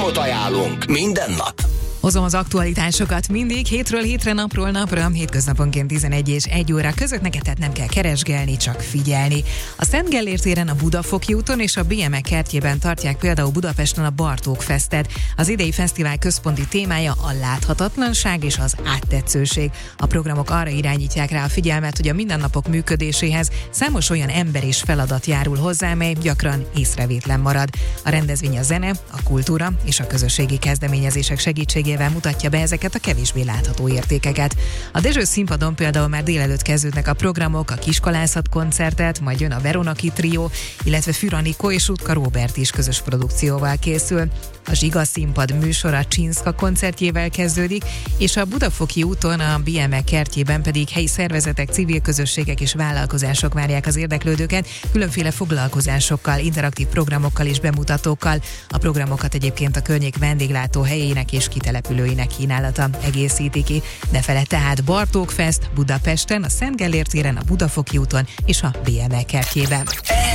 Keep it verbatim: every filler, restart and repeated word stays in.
Napot ajánlunk minden nap. Hozom az aktualitásokat mindig, hétről hétre, napról napra, hétköznaponként tizenegy és egy óra között, neked tehát nem kell keresgélni, csak figyelni. A Szent Gellért téren, a Budafoki úton és a bé em e kertjében tartják például Budapesten a Bartók Festet. Az idei fesztivál központi témája a láthatatlanság és az áttetszőség. A programok arra irányítják rá a figyelmet, hogy a mindennapok működéséhez számos olyan ember és feladat járul hozzá, mely gyakran észrevétlen marad. A rendezvény a zene, a kultúra és a közösségi kezdeményezések segítségével mutatja be ezeket a kevésbé látható értékeket. A Dezső színpadon például már délelőtt kezdődnek a programok, a Kiskolászat koncertet, majd jön a Veronaki trió, illetve Füranikó és Rutka Róbert is közös produkcióval készül. A Zsiga színpad műsora Csinszka koncertjével kezdődik, és a Budafoki úton, a bé em e kertjében pedig helyi szervezetek, civil közösségek és vállalkozások várják az érdeklődőket különféle foglalkozásokkal, interaktív programokkal és bemutatókkal. A programokat egyébként a környék vendéglátó helyének és kitelepülőinek kínálata egészíti ki. Ne fele tehát Bartók Fest Budapesten, a Szent Gellért téren, a Budafoki úton és a bé em e kertjében.